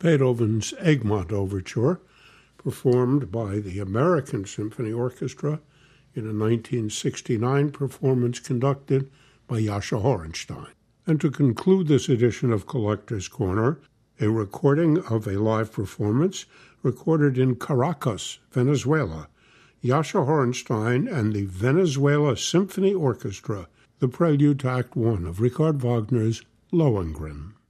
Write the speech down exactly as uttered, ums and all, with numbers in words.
Beethoven's Egmont Overture, performed by the American Symphony Orchestra in a nineteen sixty-nine performance conducted by Jascha Horenstein. And to conclude this edition of Collector's Corner, a recording of a live performance recorded in Caracas, Venezuela, Jascha Horenstein and the Venezuela Symphony Orchestra, the prelude to Act One of Richard Wagner's Lohengrin.